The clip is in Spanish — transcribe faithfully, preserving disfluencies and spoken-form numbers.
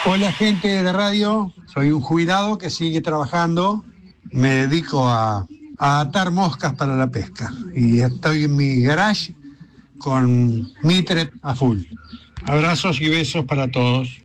Hola gente de radio, soy un jubilado que sigue trabajando, me dedico a, a atar moscas para la pesca y estoy en mi garage con Mitre a full. Abrazos y besos para todos.